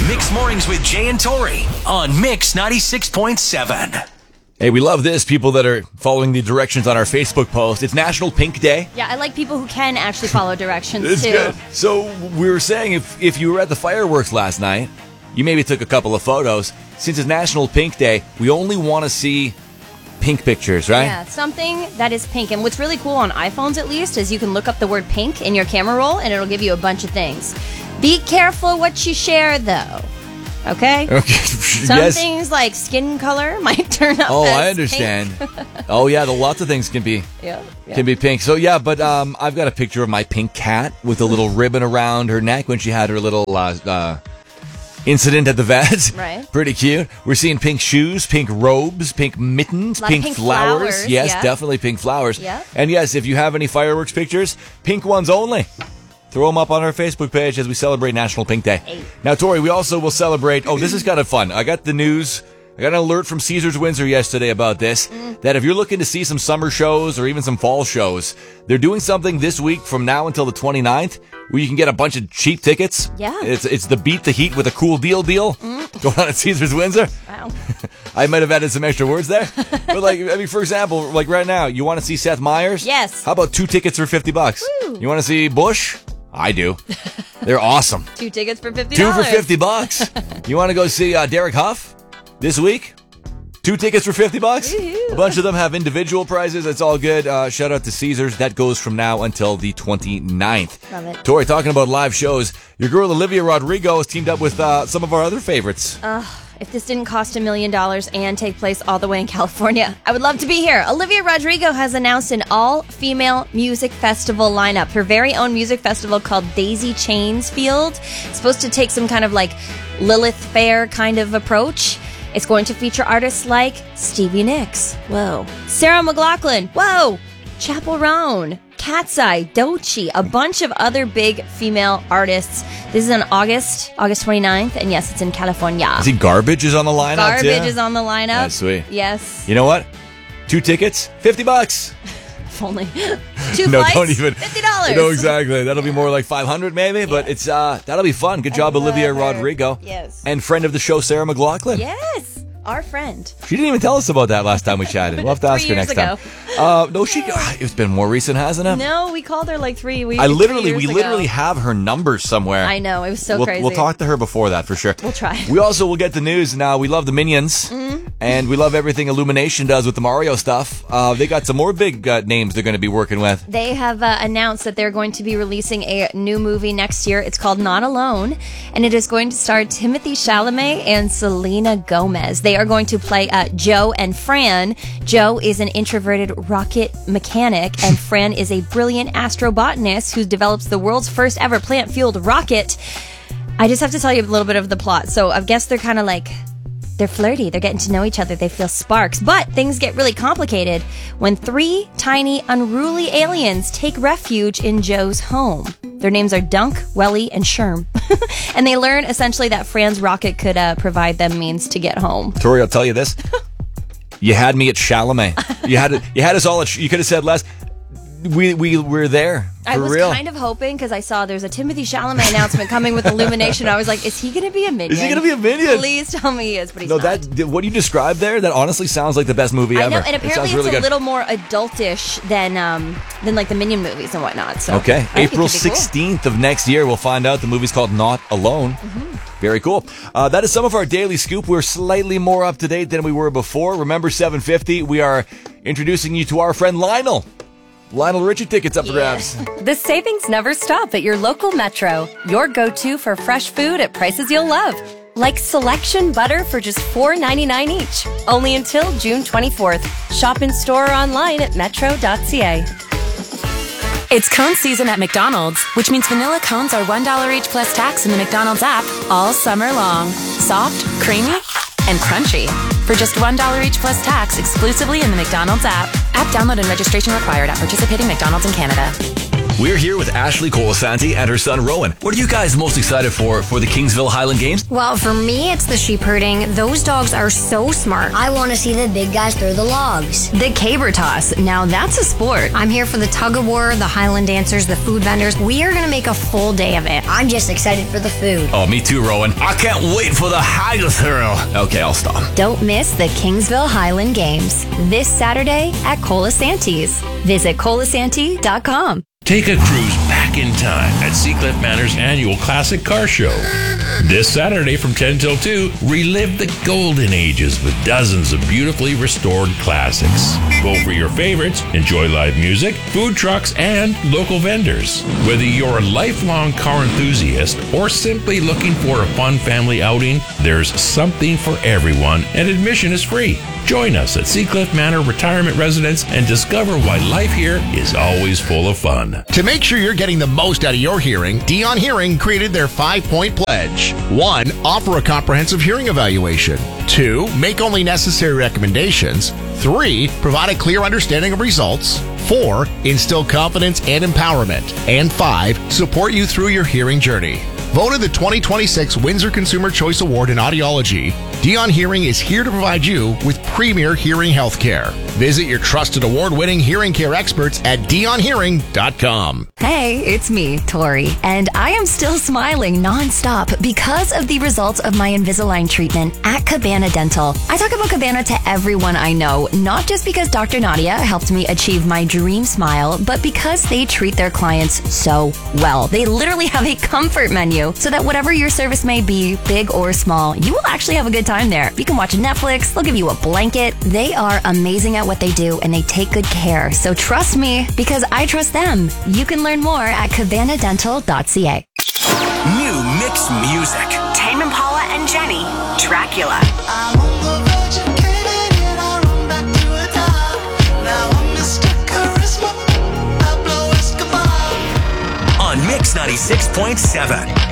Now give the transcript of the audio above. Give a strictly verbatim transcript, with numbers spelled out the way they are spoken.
Mixed Mornings with Jay and Tori on Mix ninety-six point seven. Hey, we love this. People that are following the directions on our Facebook post. It's National Pink Day. Yeah, I like people who can actually follow directions, It's too. good. So we were saying if, if you were at the fireworks last night, you maybe took a couple of photos. Since it's National Pink Day, we only want to see pink pictures, right? Yeah, something that is pink. And what's really cool on iPhones, at least, is you can look up the word pink in your camera roll, and it'll give you a bunch of things. Be careful what you share, though. Okay? Okay. Some yes. things like skin color might turn up Oh, as I understand. pink. Oh, yeah, the lots of things can be yeah, yeah. can be pink. So, yeah, but um, I've got a picture of my pink cat with a little ribbon around her neck when she had her little uh, uh, incident at the vet. Right. Pretty cute. We're seeing pink shoes, pink robes, pink mittens, Lot of pink, pink flowers. flowers, Yes, yeah. definitely pink flowers. Yeah. And yes, if you have any fireworks pictures, pink ones only. Throw them up on our Facebook page as we celebrate National Pink Day. Hey. Now, Tori, we also will celebrate... Oh, this is kind of fun. I got the news... I got an alert from Caesars Windsor yesterday about this, mm. that if you're looking to see some summer shows or even some fall shows, they're doing something this week from now until the twenty-ninth where you can get a bunch of cheap tickets. Yeah. It's it's the Beat the Heat with a Cool Deal deal mm. going on at Caesars Windsor. Wow. I might have added some extra words there. But, like, I mean, for example, like right now, you want to see Seth Meyers? Yes. How about two tickets for fifty bucks? Woo. You want to see Bush? I do. They're awesome. Two tickets for fifty Two dollars. for fifty bucks. You want to go see uh, Derek Huff this week? Two tickets for fifty bucks. Woo-hoo. A bunch of them have individual prizes. It's all good. Uh, shout out to Caesars. That goes from now until the twenty-ninth. Love it. Tori, talking about live shows, your girl Olivia Rodrigo has teamed up with uh, some of our other favorites. Uh, if this didn't cost a million dollars and take place all the way in California, I would love to be here. Olivia Rodrigo has announced an all-female music festival lineup. Her very own music festival called Daisy Chains Field. It's supposed to take some kind of like Lilith Fair kind of approach. It's going to feature artists like Stevie Nicks, whoa, Sarah McLachlan, whoa, Chappell Roan, Cat's Eye, Doechii, a bunch of other big female artists. This is in August, August twenty-ninth, and yes, it's in California. I see Garbage is on the lineup, Garbage too. is on the lineup. That's sweet. Yes. You know what? Two tickets, fifty bucks. If only. Two no, flights, don't even. fifty dollars. No, exactly. That'll be more like five hundred maybe, yeah. But it's uh, that'll be fun. Good job, Olivia her. Rodrigo. Yes. And friend of the show, Sarah McLachlan. Yes. Our friend. She didn't even tell us about that last time we chatted. We'll have to ask her next ago. time. Uh, no, she. Uh, it's been more recent, hasn't it? No, we called her like three weeks. I literally, three we years literally ago. have her numbers somewhere. I know, it was so we'll, crazy. We'll talk to her before that for sure. We'll try. We also will get the news now. We love the Minions, mm-hmm. and we love everything Illumination does with the Mario stuff. Uh, they got some more big uh, names they're going to be working with. They have uh, announced that they're going to be releasing a new movie next year. It's called Not Alone, and it is going to star Timothée Chalamet and Selena Gomez. They are going to play uh, Joe and Fran. Joe is an introverted rocket mechanic, and Fran is a brilliant astrobotanist who develops the world's first ever plant-fueled rocket. I just have to tell you a little bit of the plot. So I guess they're kind of like, they're flirty. They're getting to know each other. They feel sparks. But things get really complicated when three tiny, unruly aliens take refuge in Joe's home. Their names are Dunk, Welly, and Sherm. And they learn essentially that Fran's rocket could uh, provide them means to get home. Tori, I'll tell you this. You had me at Chalamet. You had it. You had us all at. You could have said less. We we were there. For I was real. kind of hoping, because I saw there's a Timothée Chalamet announcement coming with Illumination. I was like, is he going to be a minion? Is he going to be a minion? Please tell me he is, but he's no, not. that what you described there, that honestly sounds like the best movie I ever. know, and apparently it sounds it's really a good. little more adultish than um than like the Minion movies and whatnot. So Okay, I think it April could be cool. sixteenth of next year, we'll find out. The movie's called Not Alone. Mm-hmm. Very cool. Uh, that is some of our daily scoop. We're slightly more up to date than we were before. Remember seven fifty, we are introducing you to our friend Lionel. Lionel Richie tickets up for Yeah. grabs. The savings never stop at your local Metro. Your go-to for fresh food at prices you'll love. Like selection butter for just four ninety-nine each. Only until June twenty-fourth. Shop in store or online at metro dot c a. It's cone season at McDonald's, which means vanilla cones are one dollar each plus tax in the McDonald's app all summer long. Soft, creamy, and crunchy. For just one dollar each plus tax exclusively in the McDonald's app. App download and registration required at participating McDonald's in Canada. We're here with Ashley Colasanti and her son Rowan. What are you guys most excited for for the Kingsville Highland Games? Well, for me, it's the sheep herding. Those dogs are so smart. I want to see the big guys throw the logs. The caber toss. Now that's a sport. I'm here for the tug of war, the Highland dancers, the food vendors. We are going to make a full day of it. I'm just excited for the food. Oh, me too, Rowan. I can't wait for the Haggis. Okay, I'll stop. Don't miss the Kingsville Highland Games this Saturday at Colasanti's. Visit colasanti dot com. Take a cruise back in time at Seacliff Manor's annual Classic Car Show. This Saturday from ten till two, relive the golden ages with dozens of beautifully restored classics. Vote for your favorites, enjoy live music, food trucks, and local vendors. Whether you're a lifelong car enthusiast or simply looking for a fun family outing, there's something for everyone, and admission is free. Join us at Seacliff Manor Retirement Residence and discover why life here is always full of fun. To make sure you're getting the most out of your hearing, Dion Hearing created their five-point pledge. One, offer a comprehensive hearing evaluation. Two, make only necessary recommendations. Three, provide a clear understanding of results. Four, instill confidence and empowerment. And five, support you through your hearing journey. Voted the twenty twenty-six Windsor Consumer Choice Award in Audiology, Dion Hearing is here to provide you with premier hearing health care. Visit your trusted award-winning hearing care experts at dion hearing dot com. Hey, it's me, Tori, and I am still smiling nonstop because of the results of my Invisalign treatment at Cabana Dental. I talk about Cabana to everyone I know, not just because Doctor Nadia helped me achieve my dream smile, but because they treat their clients so well. They literally have a comfort menu so that whatever your service may be, big or small, you will actually have a good time there. You can watch Netflix, they'll give you a blanket. They are amazing at what they do and they take good care. So trust me, because I trust them. You can learn more at cabana dental dot c a. New mixed music. Tame Impala and Jenny, Dracula. I'm on the verge of getting it. I run back to the top. Now I'm Mister Charisma, Pablo Escobar. On Mix ninety-six point seven.